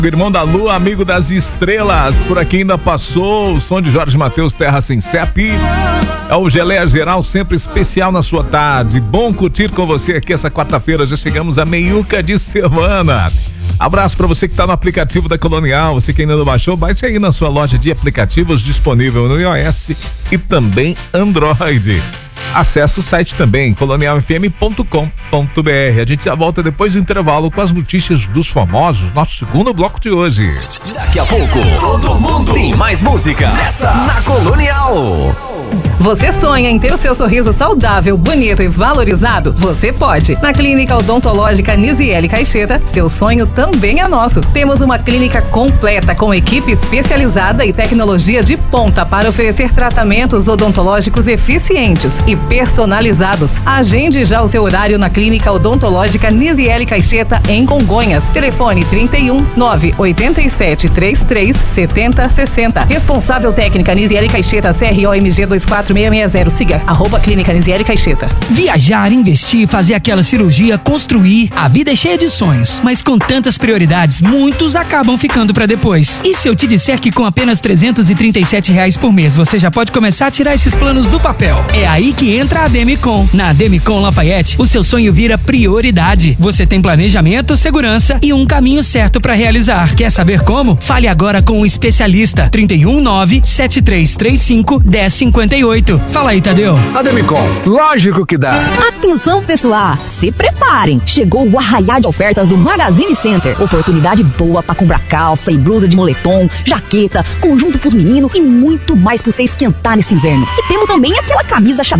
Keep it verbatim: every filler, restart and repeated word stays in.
Irmão da Lua, amigo das estrelas, por aqui ainda passou o som de Jorge Mateus, Terra Sem Cepe. É o Geleia Geral, sempre especial na sua tarde. Bom curtir com você aqui essa quarta-feira, já chegamos a meiuca de semana. Abraço para você que está no aplicativo da Colonial, você que ainda não baixou, baixe aí na sua loja de aplicativos, disponível no iOS e também Android. Acesse o site também, colonial f m ponto com ponto b r. A gente já volta depois do intervalo com as notícias dos famosos, nosso segundo bloco de hoje. Daqui a pouco, todo mundo tem mais música nessa na Colonial. Você sonha em ter o seu sorriso saudável, bonito e valorizado? Você pode. Na Clínica Odontológica Nisiele Caixeta, seu sonho também é nosso. Temos uma clínica completa com equipe especializada e tecnologia de ponta para oferecer tratamentos odontológicos eficientes e personalizados. Agende já o seu horário na Clínica Odontológica Nisiele Caixeta em Congonhas. Telefone trinta e um, nove oito sete, trinta e três, setenta, sessenta. Responsável técnica Nisiele Caixeta, C R O M G dois quatro seis seis zero. Siga arroba Clínica Nisiele Caixeta. Viajar, investir, fazer aquela cirurgia, construir. A vida é cheia de sonhos, mas com tantas prioridades, muitos acabam ficando pra depois. E se eu te disser que com apenas trezentos e trinta e sete reais por mês você já pode começar a tirar esses planos do papel? É aí que entra a Demicon. Na Demicon Lafayette, o seu sonho vira prioridade. Você tem planejamento, segurança e um caminho certo pra realizar. Quer saber como? Fale agora com o especialista. trinta e um, nove sete três três cinco, um zero cinco oito. Fala aí, Tadeu. A Demicon, lógico que dá. Atenção, pessoal, se preparem. Chegou o arraiá de ofertas do Magazine Center. Oportunidade boa pra comprar calça e blusa de moletom, jaqueta, conjunto pros meninos e muito mais pra você esquentar nesse inverno. E temos também aquela camisa